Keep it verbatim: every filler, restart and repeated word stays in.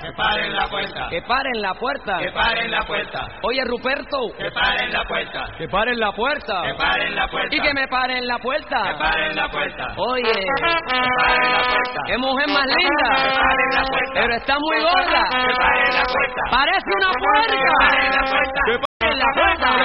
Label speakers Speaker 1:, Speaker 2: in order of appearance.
Speaker 1: Que paren la puerta.
Speaker 2: Que paren la puerta.
Speaker 1: Que paren la puerta.
Speaker 2: Oye, Ruperto.
Speaker 1: Que paren la puerta.
Speaker 2: Que paren la puerta.
Speaker 1: Que paren la puerta.
Speaker 2: Y que me paren la puerta.
Speaker 1: Que paren la puerta.
Speaker 2: Oye.
Speaker 1: Que paren la puerta.
Speaker 2: Qué mujer más linda.
Speaker 1: Que paren la puerta.
Speaker 2: Pero está muy gorda.
Speaker 1: Que paren la puerta.
Speaker 2: Parece una
Speaker 1: Que
Speaker 2: puerca.
Speaker 1: paren la puerta.
Speaker 2: Que paren la puerta.